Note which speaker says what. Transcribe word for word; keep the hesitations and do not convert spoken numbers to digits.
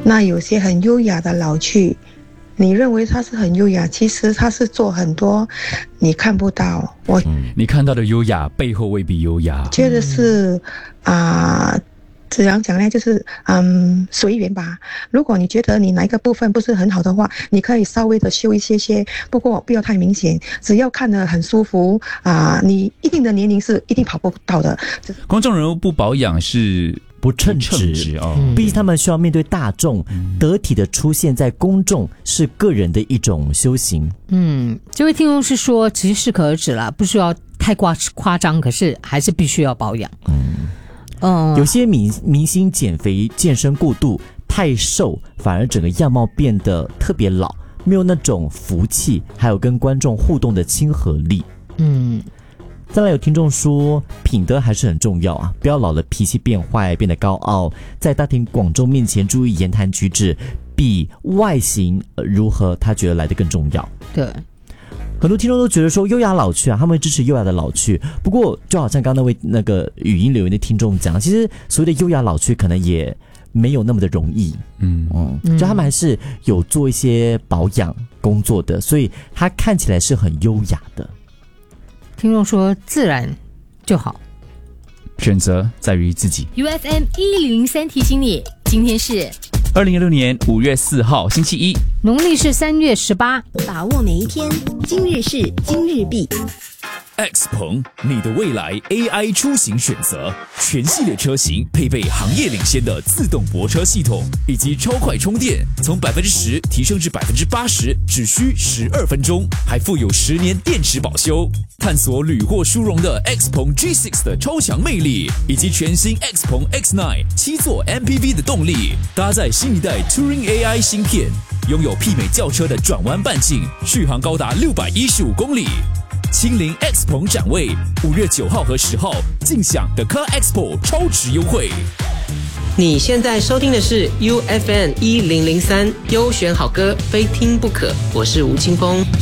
Speaker 1: 那有些很优雅的老去，你认为他是很优雅，其实他是做很多你看不到。我、
Speaker 2: 嗯、你看到的优雅背后未必优雅，
Speaker 1: 觉得是啊。呃怎样讲呢？就是嗯，随缘吧。如果你觉得你哪一个部分不是很好的话，你可以稍微的修一些些，不过不要太明显。只要看得很舒服啊、呃，你一定的年龄是一定跑不到的。
Speaker 2: 公众人物不保养是
Speaker 3: 不称职
Speaker 2: 哦，
Speaker 3: 毕竟他们需要面对大众，嗯、得体的出现在公众是个人的一种修行。
Speaker 4: 嗯，这位听众是说，其实适可而止啦，不需要太夸夸张，可是还是必须要保养。
Speaker 3: 嗯。
Speaker 4: 嗯，
Speaker 3: 有些明明星减肥健身过度太瘦，反而整个样貌变得特别老，没有那种福气，还有跟观众互动的亲和力。
Speaker 4: 嗯，
Speaker 3: 再来有听众说，品德还是很重要啊，不要老了脾气变坏，变得高傲，在大庭广众面前注意言谈举止，比外形如何他觉得来得更重要。
Speaker 4: 对。
Speaker 3: 很多听众都觉得说优雅老去啊，他们会支持优雅的老去。不过就好像刚刚那位那个语音留言的听众讲，其实所谓的优雅老去可能也没有那么的容易。嗯嗯，就他们还是有做一些保养工作的，所以他看起来是很优雅的。
Speaker 4: 听众说自然就好，
Speaker 2: 选择在于自己。
Speaker 5: U F M 一零零三提醒你，今天是
Speaker 2: 二零二六年五月四号星期一，
Speaker 4: 农历是三月十八，
Speaker 6: 把握每一天，今日事今日毕。
Speaker 7: X 鹏，你的未来 A I 出行选择，全系列车型配备行业领先的自动泊车系统以及超快充电，从百分之十提升至百分之八十，只需十二分钟，还附有十年电池保修。探索屡获殊荣的 X 鹏 G 六 的超强魅力，以及全新 X 鹏 X 九 七座 M P V 的动力，搭载新一代 Touring A I 芯片，拥有媲美轿车的转弯半径，续航高达六百一十五公里。亲临 X 鹏展位，五月九号和十号尽享 The Car Expo 超值优惠。
Speaker 8: 你现在收听的是 U F M 一零零三优选好歌，非听不可。我是吴青峰。